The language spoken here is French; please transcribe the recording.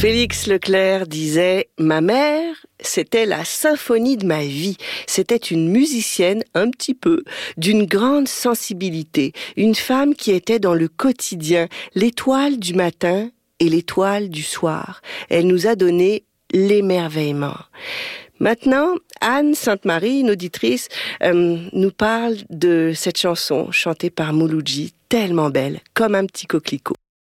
Félix Leclerc disait « Ma mère, c'était la symphonie de ma vie. C'était une musicienne, un petit peu, d'une grande sensibilité. Une femme qui était dans le quotidien, l'étoile du matin et l'étoile du soir. Elle nous a donné l'émerveillement. » Maintenant, Anne Sainte-Marie, une auditrice, nous parle de cette chanson chantée par Mouloudji, tellement belle, comme un petit coquelicot.